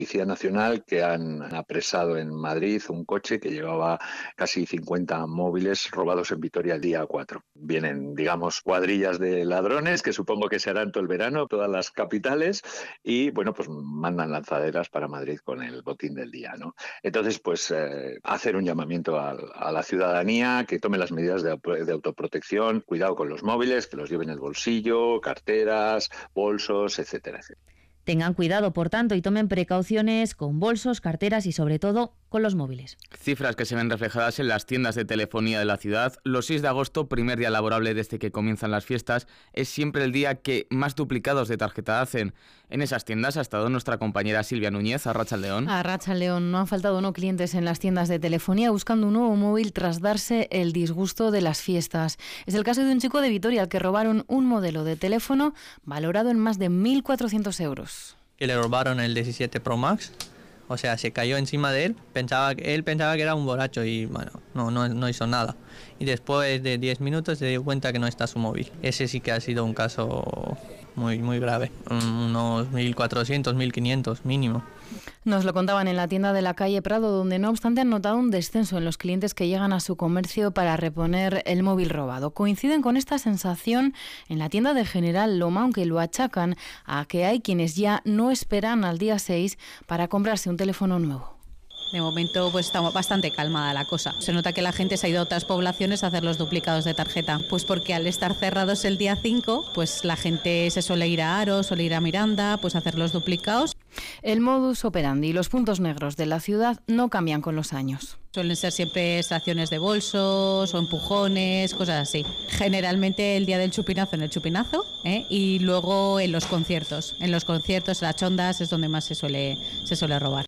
Policía Nacional que han apresado en Madrid un coche que llevaba casi 50 móviles robados en Vitoria el día 4. Vienen, digamos, cuadrillas de ladrones que supongo que se harán todo el verano, todas las capitales, y bueno, pues mandan lanzaderas para Madrid con el botín del día, ¿no? Entonces, pues hacer un llamamiento a la ciudadanía que tome las medidas de autoprotección, cuidado con los móviles, que los lleven en el bolsillo, carteras, bolsos, etcétera, etcétera. Tengan cuidado, por tanto, y tomen precauciones con bolsos, carteras y, sobre todo, con los móviles. Cifras que se ven reflejadas en las tiendas de telefonía de la ciudad. Los 6 de agosto, primer día laborable desde que comienzan las fiestas, es siempre el día que más duplicados de tarjeta hacen. En esas tiendas ha estado nuestra compañera Silvia Núñez, arratsaldeon. Arratsaldeon, no han faltado clientes en las tiendas de telefonía buscando un nuevo móvil tras darse el disgusto de las fiestas. Es el caso de un chico de Vitoria al que robaron un modelo de teléfono valorado en más de 1.400 euros. Que le robaron el 17 Pro Max, o sea, se cayó encima de él, él pensaba que era un borracho y bueno, no hizo nada. Y después de 10 minutos se dio cuenta que no está su móvil. Ese sí que ha sido un caso muy grave, unos 1.400, 1.500 mínimo. Nos lo contaban en la tienda de la calle Prado, donde no obstante han notado un descenso en los clientes que llegan a su comercio para reponer el móvil robado. Coinciden con esta sensación en la tienda de General Loma, aunque lo achacan a que hay quienes ya no esperan al día 6 para comprarse un teléfono nuevo. De momento pues está bastante calmada la cosa. Se nota que la gente se ha ido a otras poblaciones a hacer los duplicados de tarjeta. Pues porque al estar cerrados el día 5, pues la gente se suele ir a Aro, suele ir a Miranda, pues a hacer los duplicados. El modus operandi y los puntos negros de la ciudad no cambian con los años. Suelen ser siempre extracciones de bolsos o empujones, cosas así. Generalmente el día del chupinazo en el chupinazo, y luego en los conciertos. En los conciertos, en las chondas, es donde más se suele robar.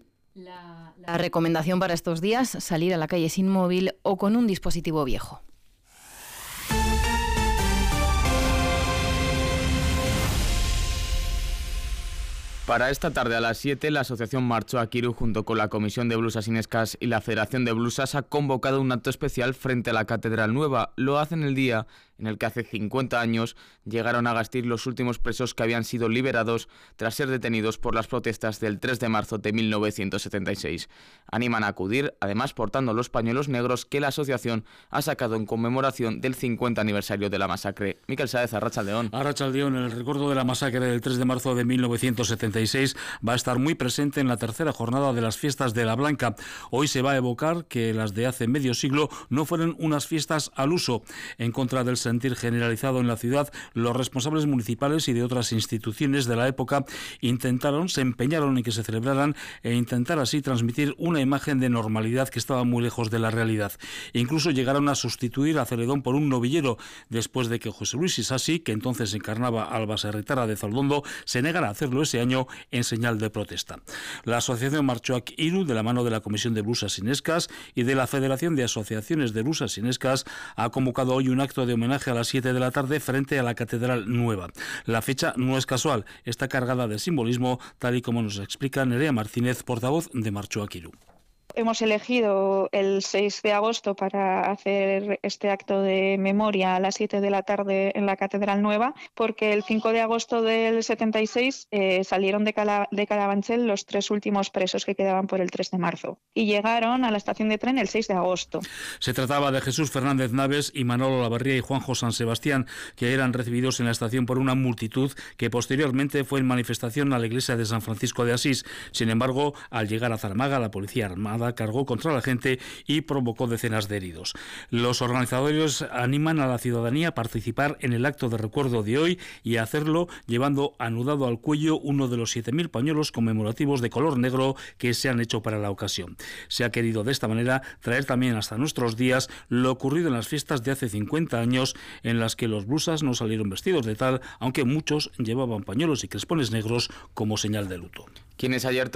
La recomendación para estos días, salir a la calle sin móvil o con un dispositivo viejo. Para esta tarde a las 7, la Asociación Marchoak Iru, junto con la Comisión de Blusas Inescas y la Federación de Blusas, ha convocado un acto especial frente a la Catedral Nueva. Lo hacen el día en el que hace 50 años llegaron a Gasteiz los últimos presos que habían sido liberados tras ser detenidos por las protestas del 3 de marzo de 1976. Animan a acudir, además portando los pañuelos negros que la asociación ha sacado en conmemoración del 50 aniversario de la masacre. Miquel Sáez, arratsaldeon. Arratsaldeon, el recuerdo de la masacre del 3 de marzo de 1976 va a estar muy presente en la tercera jornada de las fiestas de la Blanca. Hoy se va a evocar que las de hace medio siglo no fueron unas fiestas al uso. En contra del sentir generalizado en la ciudad, los responsables municipales y de otras instituciones de la época se empeñaron en que se celebraran e intentar así transmitir una imagen de normalidad que estaba muy lejos de la realidad. Incluso llegaron a sustituir a Celedón por un novillero, después de que José Luis Isasi, que entonces encarnaba al Baserritarra de Zaldondo, se negara a hacerlo ese año en señal de protesta. La Asociación Marchoak Iru, de la mano de la Comisión de Blusas Inescas y de la Federación de Asociaciones de Blusas Inescas, ha convocado hoy un acto de homenaje a las 7 de la tarde frente a la Catedral Nueva. La fecha no es casual, está cargada de simbolismo, tal y como nos explica Nerea Martínez, portavoz de Marchoak Iru. Hemos elegido el 6 de agosto para hacer este acto de memoria a las 7 de la tarde en la Catedral Nueva, porque el 5 de agosto del 76 salieron de Carabanchel los 3 últimos presos que quedaban por el 3 de marzo y llegaron a la estación de tren el 6 de agosto. Se trataba de Jesús Fernández Naves y Manolo Lavarría y Juanjo San Sebastián, que eran recibidos en la estación por una multitud que posteriormente fue en manifestación a la iglesia de San Francisco de Asís. Sin embargo, al llegar a Zaramaga, la policía armada cargó contra la gente y provocó decenas de heridos. Los organizadores animan a la ciudadanía a participar en el acto de recuerdo de hoy y a hacerlo llevando anudado al cuello uno de los 7.000 pañuelos conmemorativos de color negro que se han hecho para la ocasión. Se ha querido de esta manera traer también hasta nuestros días lo ocurrido en las fiestas de hace 50 años, en las que los blusas no salieron vestidos de tal, aunque muchos llevaban pañuelos y crespones negros como señal de luto. Quienes ayer